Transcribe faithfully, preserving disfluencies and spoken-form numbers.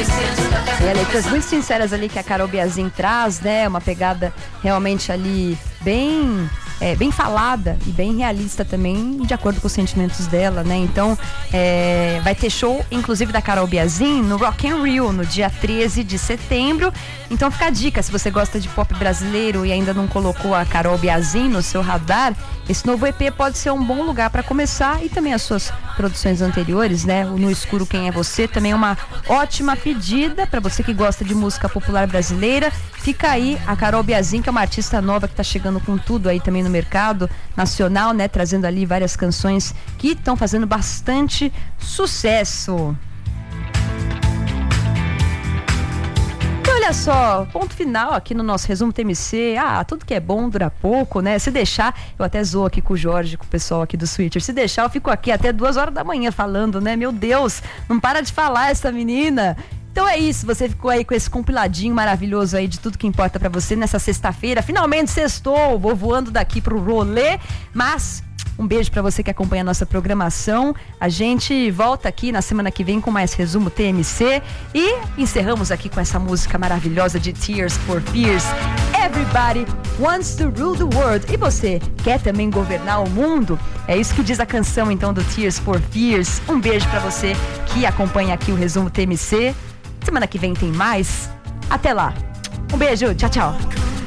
É, letras muito sinceras ali que a Carol Biazin traz, né? Uma pegada realmente ali bem... É, bem falada e bem realista também, de acordo com os sentimentos dela, né? Então, é, vai ter show, inclusive, da Carol Biazin no Rock in Rio, no dia treze de setembro. Então, fica a dica, se você gosta de pop brasileiro e ainda não colocou a Carol Biazin no seu radar, esse novo E P pode ser um bom lugar para começar, e também as suas produções anteriores, né? O No Escuro Quem é Você também é uma ótima pedida para você que gosta de música popular brasileira. Fica aí a Carol Biazin, que é uma artista nova que está chegando com tudo aí também no mercado nacional, né? Trazendo ali várias canções que estão fazendo bastante sucesso. E olha só, ponto final aqui no nosso resumo T M C. Ah, tudo que é bom dura pouco, né? Se deixar, eu até zoo aqui com o Jorge, com o pessoal aqui do Switcher. Se deixar, eu fico aqui até duas horas da manhã falando, né? Meu Deus, não para de falar essa menina. Então é isso, você ficou aí com esse compiladinho maravilhoso aí de tudo que importa pra você nessa sexta-feira. Finalmente sextou, vou voando daqui pro rolê, mas um beijo pra você que acompanha a nossa programação. A gente volta aqui na semana que vem com mais resumo T M C e encerramos aqui com essa música maravilhosa de Tears for Fears. Everybody wants to rule the world. E você quer também governar o mundo? É isso que diz a canção então do Tears for Fears. Um beijo pra você que acompanha aqui o resumo T M C. Semana que vem tem mais. Até lá. Um beijo. Tchau, tchau.